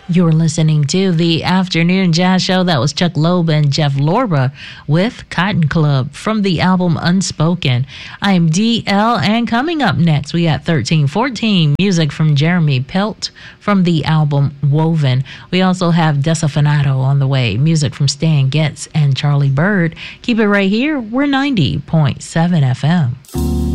You're listening to the Afternoon Jazz Show. That was Chuck Loeb and Jeff Lorber with Cotton Club from the album Unspoken. I'm DL, and coming up next, we got 1314, music from Jeremy Pelt from the album Woven. We also have Desafinato on the way, music from Stan Getz and Charlie Bird. Keep it right here. We're 90.7 FM.